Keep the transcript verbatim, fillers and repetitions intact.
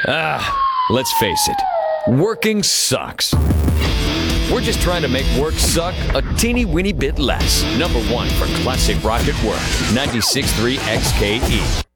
Ah, let's face it, working sucks. We're just trying to make work suck a teeny weeny bit less. Number one for classic rock at work, ninety-six point three X K E.